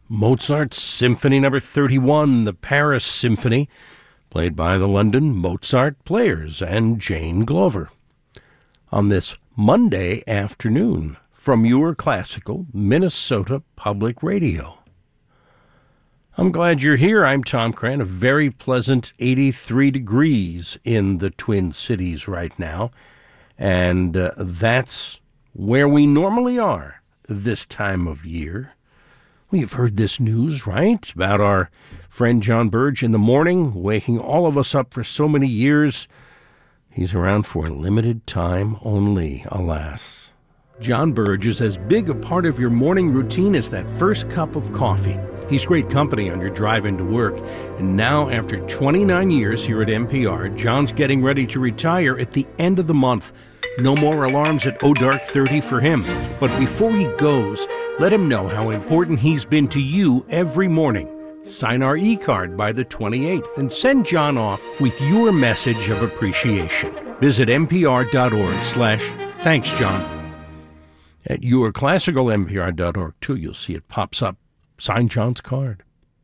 Mozart's Symphony No. 31, the Paris Symphony, played by the London Mozart Players and Jane Glover. On this Monday afternoon, from your classical Minnesota Public Radio. I'm glad you're here. I'm Tom Cran. A very pleasant 83 degrees in the Twin Cities right now. And that's where we normally are this time of year. Well, you've heard this news, right? About our friend John Burge in the morning, waking all of us up for so many years. He's around for a limited time only, alas. John Burge is as big a part of your morning routine as that first cup of coffee. He's great company on your drive into work. And now, after 29 years here at NPR, John's getting ready to retire at the end of the month. No more alarms at dark 30 for him. But before he goes, let him know how important he's been to you every morning. Sign our e-card by the 28th and send John off with your message of appreciation. Visit npr.org/thanks, John. At yourclassicalnpr.org, too, you'll see it pops up. Sign John's card.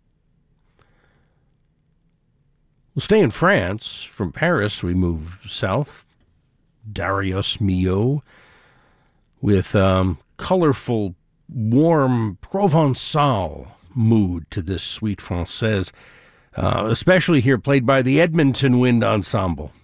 We'll stay in France. From Paris, we move south. Darius Milhaud with colorful, warm Provençal mood to this sweet Française, especially here played by the Edmonton Wind Ensemble.